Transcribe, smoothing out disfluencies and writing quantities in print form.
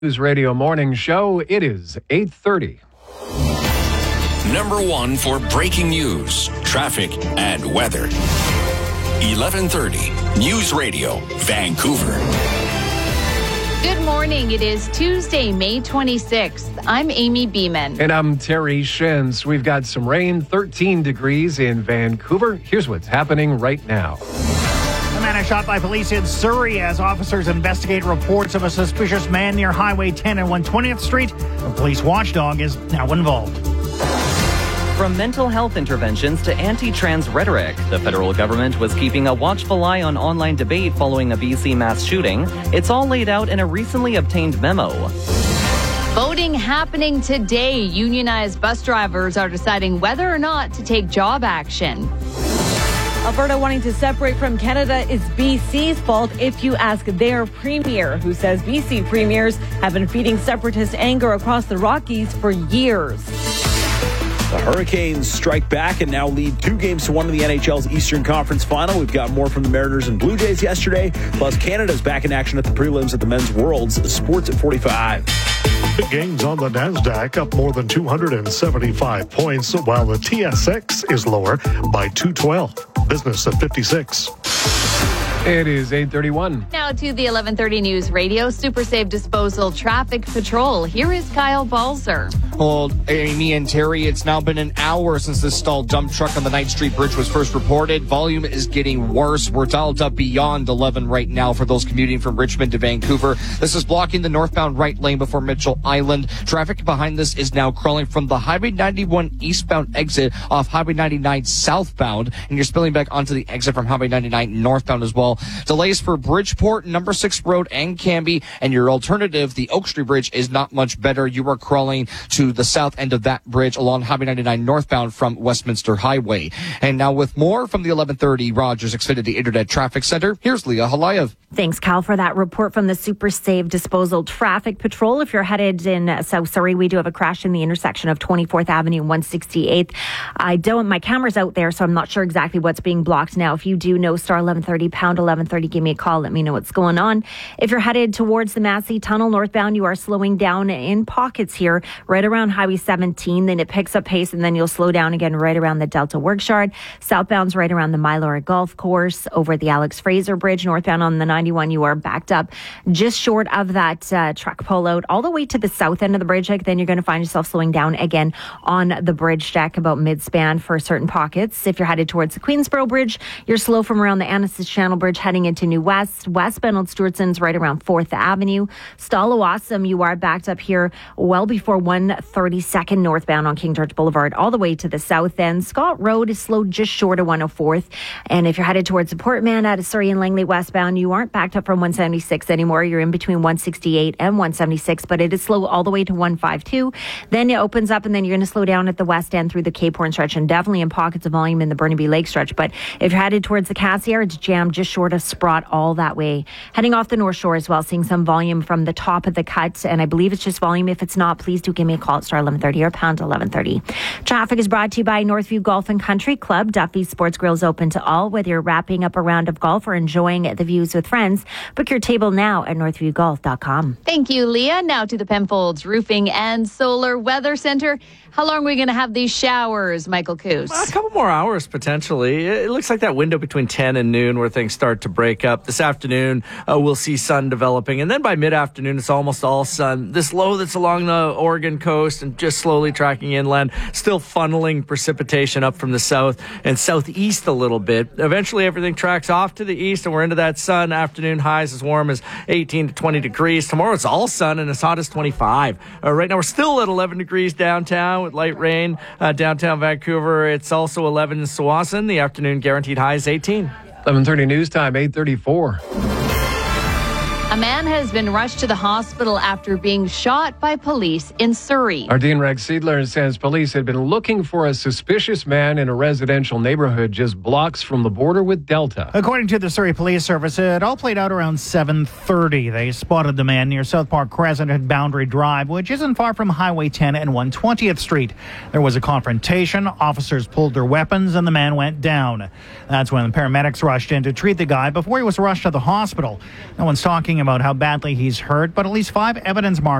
News Radio Morning Show. It is 8:30. Number one for breaking news, traffic, and weather. 11:30 News Radio, Vancouver. Good morning. It is Tuesday, May 26th. I'm Amy Beeman. And I'm Terry Shins. We've got some rain, 13 degrees in Vancouver. Here's what's happening right now. A man is shot by police in Surrey as officers investigate reports of a suspicious man near Highway 10 and 120th Street. A police watchdog is now involved. From mental health interventions to anti-trans rhetoric, the federal government was keeping a watchful eye on online debate following a BC mass shooting. It's all laid out in a recently obtained memo. Voting happening today. Unionized bus drivers are deciding whether or not to take job action. Alberta wanting to separate from Canada is BC's fault if you ask their premier, who says BC premiers have been feeding separatist anger across the Rockies for years. The Hurricanes strike back and now lead 2-1 in the NHL's Eastern Conference Final. We've got more from the Mariners and Blue Jays yesterday, plus Canada's back in action at the prelims at the Men's Worlds. Sports at 45. Big gains on the NASDAQ, up more than 275 points, while the TSX is lower by 212. Business at 56. It is 8:31. Now to the 11:30 News Radio Super Safe Disposal Traffic Patrol. Here is Kyle Balzer. Well, Amy and Terry, it's now been an hour since this stalled dump truck on the Ninth Street Bridge was first reported. Volume is getting worse. We're dialed up beyond 11 right now for those commuting from Richmond to Vancouver. This is blocking the northbound right lane before Mitchell Island. Traffic behind this is now crawling from the Highway 91 eastbound exit off Highway 99 southbound, and you're spilling back onto the exit from Highway 99 northbound as well. Delays for Bridgeport, Number 6 Road, and Cambie, and your alternative, the Oak Street Bridge, is not much better. You are crawling to the south end of that bridge along Highway 99 northbound from Westminster Highway. And now with more from the 11:30 Rogers Xfinity Internet Traffic Center, here's Leah Halayev. Thanks, Cal, for that report from the Super Safe Disposal Traffic Patrol. If you're headed in South Surrey, we do have a crash in the intersection of 24th Avenue and 168th. My camera's out there, so I'm not sure exactly what's being blocked now. If you do know, star 1130, pound 1130, give me a call. Let me know what's going on. If you're headed towards the Massey Tunnel northbound, you are slowing down in pockets here, right around Highway 17. Then it picks up pace, and then you'll slow down again right around the Delta Workshard. Southbound's right around the Mylora Golf Course, over the Alex Fraser Bridge. Northbound on the 91, you are backed up just short of that truck pullout all the way to the south end of the bridge deck. Then you're going to find yourself slowing down again on the bridge deck about mid-span for certain pockets. If you're headed towards the Queensboro Bridge, you're slow from around the Annacis Channel Bridge heading into New West. Westbound on Stewartson's right around 4th Avenue. Stallawasam, you are backed up here well before 132nd northbound on King George Boulevard all the way to the south end. Scott Road is slowed just short of 104th. And if you're headed towards the Portman out of Surrey and Langley westbound, you aren't backed up from 176 anymore. You're in between 168 and 176, but it is slow all the way to 152. Then it opens up, and then you're going to slow down at the west end through the Cape Horn stretch, and definitely in pockets of volume in the Burnaby Lake stretch. But if you're headed towards the Cassiar, it's jammed just short of Sprott all that way. Heading off the North Shore as well, seeing some volume from the top of the cut, and I believe it's just volume. If it's not, please do give me a call at star 1130 or pound 1130. Traffic is brought to you by Northview Golf and Country Club. Duffy's Sports Grill is open to all, whether you're wrapping up a round of golf or enjoying the views with friends. Book your table now at northviewgolf.com. Thank you, Leah. Now to the Penfolds Roofing and Solar Weather Center. How long are we going to have these showers, Michael Coos? A couple more hours, potentially. It looks like that window between 10 and noon where things start to break up. This afternoon, we'll see sun developing. And then by mid-afternoon, it's almost all sun. This low that's along the Oregon coast and just slowly tracking inland, still funneling precipitation up from the south and southeast a little bit. Eventually, everything tracks off to the east, and we're into that sun. Afternoon highs as warm as 18 to 20 degrees. Tomorrow, it's all sun and as hot as 25. Right now, we're still at 11 degrees downtown with light rain. Downtown Vancouver, it's also 11 in Tsawwassen. The afternoon guaranteed high is 18. 11:30 news time, 8:34. A man has been rushed to the hospital after being shot by police in Surrey. Our Dean Rex Seidler says police had been looking for a suspicious man in a residential neighborhood just blocks from the border with Delta. According to the Surrey Police Service, it all played out around 7:30. They spotted the man near South Park Crescent at Boundary Drive, which isn't far from Highway 10 and 120th Street. There was a confrontation. Officers pulled their weapons and the man went down. That's when the paramedics rushed in to treat the guy before he was rushed to the hospital. No one's talking about how badly he's hurt, but at least 5 evidence markers